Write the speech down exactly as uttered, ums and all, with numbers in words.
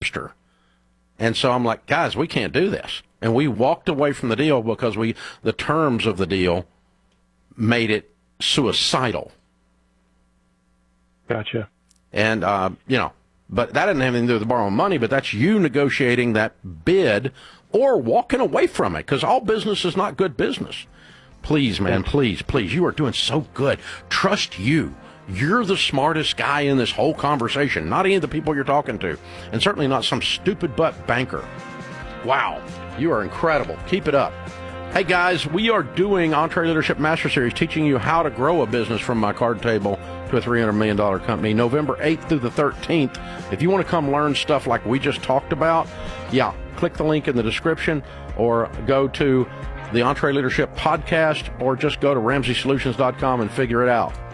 hamster. And so I'm like, guys, we can't do this. And we walked away from the deal because we the terms of the deal made it suicidal. Gotcha. And, uh, you know, but that didn't have anything to do with borrowing money, but that's you negotiating that bid or walking away from it, because all business is not good business. Please, man, please, please. You are doing so good. Trust you. You're the smartest guy in this whole conversation, not any of the people you're talking to, and certainly not some stupid butt banker. Wow, you are incredible. Keep it up. Hey, guys, we are doing EntreLeadership Master Series, teaching you how to grow a business from my card table to a three hundred million dollars company, November eighth through the thirteenth. If you want to come learn stuff like we just talked about, yeah, click the link in the description or go to the EntreLeadership podcast or just go to ramsey solutions dot com and figure it out.